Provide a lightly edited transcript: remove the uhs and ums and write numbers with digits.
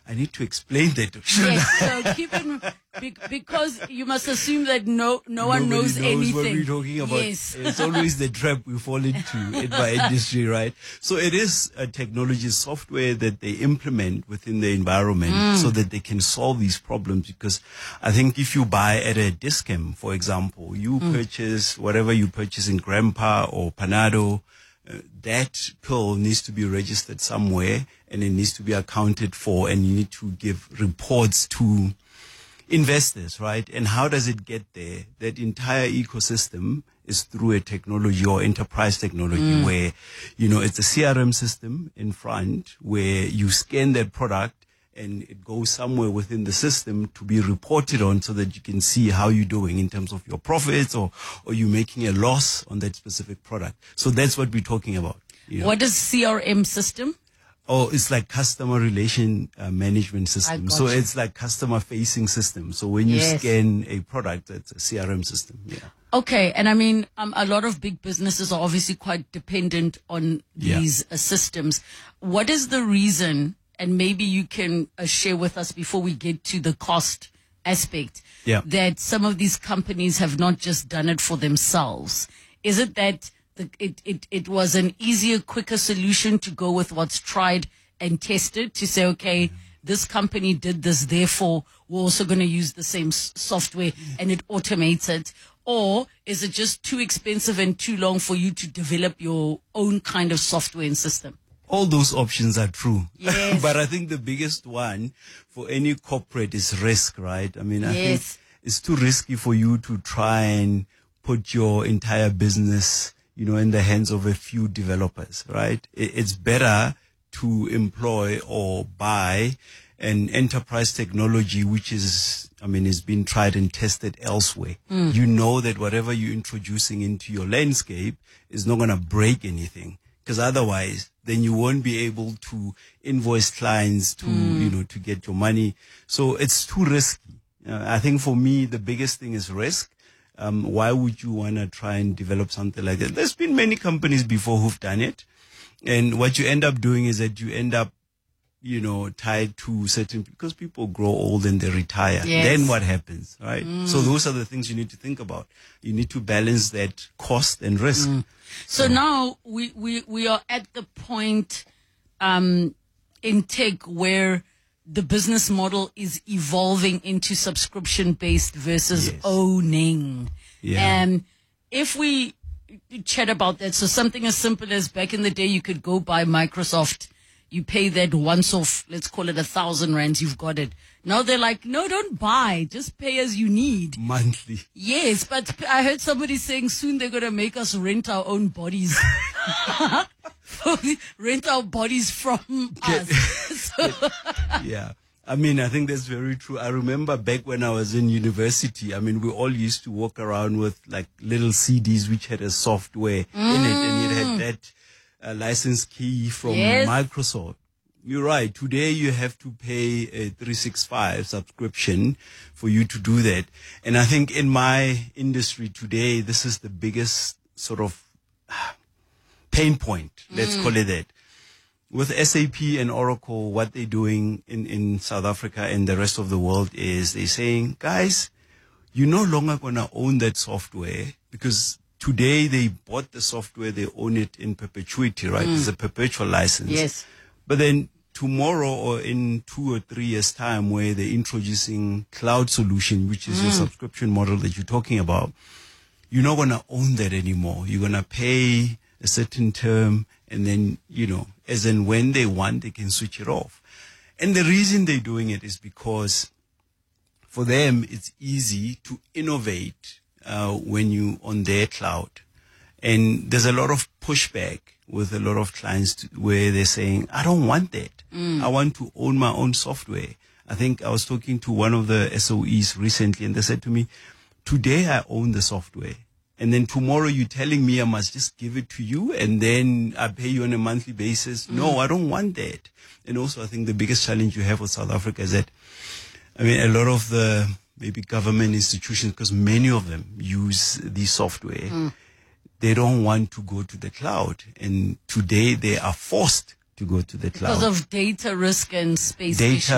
I need to explain that. Yes, so keep in, because you must assume that no one Nobody knows anything. what we're talking about. Yes. It's always the trap we fall into in my industry, right? So it is a technology software that they implement within the environment so that they can solve these problems. Because I think if you buy at a Dis-Chem, for example, you purchase whatever you purchase in Grandpa or Panado, that pill needs to be registered somewhere and it needs to be accounted for, and you need to give reports to investors, right? And how does it get there? That entire ecosystem is through a technology or enterprise technology where, it's a CRM system in front where you scan that product and it goes somewhere within the system to be reported on so that you can see how you're doing in terms of your profits or you making a loss on that specific product. So that's what we're talking about. What is CRM system? Oh, it's like customer relation management system. So you. it's like customer facing system. So when you scan a product, it's a CRM system. Yeah. Okay. And I mean, a lot of big businesses are obviously quite dependent on these systems. What is the reason? And maybe you can share with us before we get to the cost aspect, that some of these companies have not just done it for themselves. Is it that it was an easier, quicker solution to go with what's tried and tested, to say, okay, this company did this, therefore we're also going to use the same software and it automates it? Or is it just too expensive and too long for you to develop your own kind of software and system? All those options are true. Yes. But I think the biggest one for any corporate is risk, right? I mean, I think it's too risky for you to try and put your entire business, in the hands of a few developers, right? It's better to employ or buy an enterprise technology which is been tried and tested elsewhere. You know that whatever you're introducing into your landscape is not going to break anything. Because otherwise, then you won't be able to invoice clients to, to get your money. So it's too risky. I think for me, the biggest thing is risk. Why would you want to try and develop something like that? There's been many companies before who've done it. And what you end up doing is that you end up, tied to certain, because people grow old and they retire. Yes. Then what happens, right? So those are the things you need to think about. You need to balance that cost and risk. So now we are at the point in tech where the business model is evolving into subscription-based versus owning. Yeah. And if we chat about that, so something as simple as back in the day, you could go buy Microsoft. You pay that once off, let's call it 1,000 rands, you've got it. Now they're like, no, don't buy, just pay as you need. Monthly. Yes, but I heard somebody saying soon they're going to make us rent our own bodies. Rent our bodies from us. Yeah. I think that's very true. I remember back when I was in university, we all used to walk around with like little CDs which had a software in it, and it had that license key from Microsoft. You're right. Today you have to pay a 365 subscription for you to do that. And I think in my industry today, this is the biggest sort of pain point. Let's call it that. With SAP and Oracle, what they're doing in South Africa and the rest of the world is they're saying, guys, you're no longer going to own that software, because today they bought the software, they own it in perpetuity, right? It's a perpetual license. Yes. But then tomorrow or in 2 or 3 years' time, where they're introducing cloud solution, which is your subscription model that you're talking about, you're not going to own that anymore. You're going to pay a certain term, and then, as and when they want, they can switch it off. And the reason they're doing it is because for them, it's easy to innovate when you on their cloud. And there's a lot of pushback with a lot of clients where they're saying, I don't want that. I want to own my own software. I think I was talking to one of the SOEs recently, and they said to me, today I own the software. And then tomorrow you're telling me I must just give it to you and then I pay you on a monthly basis. No, I don't want that. And also I think the biggest challenge you have with South Africa is that, a lot of the maybe government institutions, because many of them use the software, they don't want to go to the cloud. And today they are forced to go to the cloud. Because of data risk and space data issues.